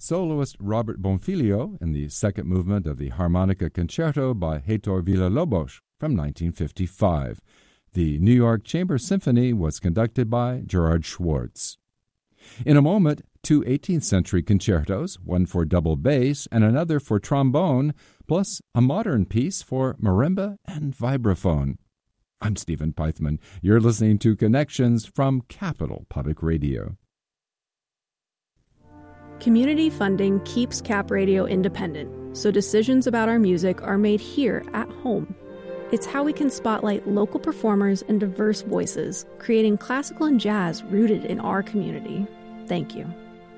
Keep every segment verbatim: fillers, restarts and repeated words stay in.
soloist Robert Bonfiglio in the second movement of the Harmonica Concerto by Heitor Villa-Lobos from nineteen fifty-five. The New York Chamber Symphony was conducted by Gerard Schwartz. In a moment, two eighteenth century concertos, one for double bass and another for trombone, plus a modern piece for marimba and vibraphone. I'm Stephen Pythman. You're listening to Connections from Capital Public Radio. Community funding keeps Cap Radio independent, so decisions about our music are made here at home. It's how we can spotlight local performers and diverse voices, creating classical and jazz rooted in our community. Thank you.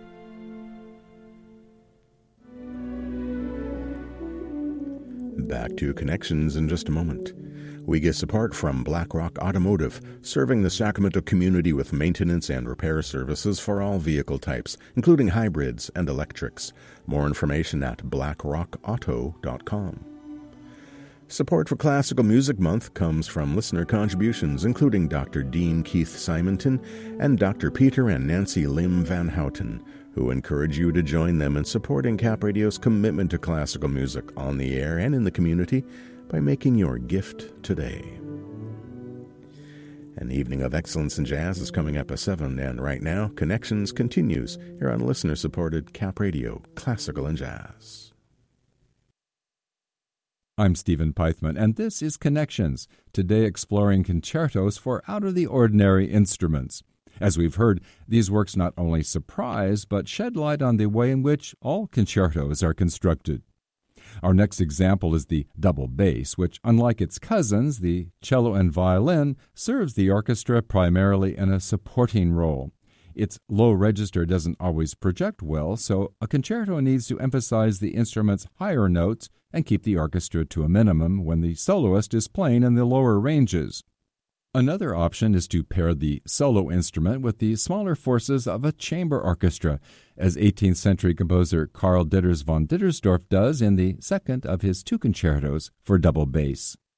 Back to Connections in just a moment. We get support from BlackRock Automotive, serving the Sacramento community with maintenance and repair services for all vehicle types, including hybrids and electrics. More information at black rock auto dot com. Support for Classical Music Month comes from listener contributions, including Doctor Dean Keith Simonton and Doctor Peter and Nancy Lim Van Houten, who encourage you to join them in supporting Cap Radio's commitment to classical music on the air and in the community by making your gift today. An evening of excellence in jazz is coming up at seven, and right now, Connections continues here on listener-supported Cap Radio, Classical and Jazz. I'm Stephen Pythman, and this is Connections, today exploring concertos for out-of-the-ordinary instruments. As we've heard, these works not only surprise, but shed light on the way in which all concertos are constructed. Our next example is the double bass, which, unlike its cousins, the cello and violin, serves the orchestra primarily in a supporting role. Its low register doesn't always project well, so a concerto needs to emphasize the instrument's higher notes and keep the orchestra to a minimum when the soloist is playing in the lower ranges. Another option is to pair the solo instrument with the smaller forces of a chamber orchestra, as eighteenth century composer Karl Ditters von Dittersdorf does in the second of his two concertos for double bass.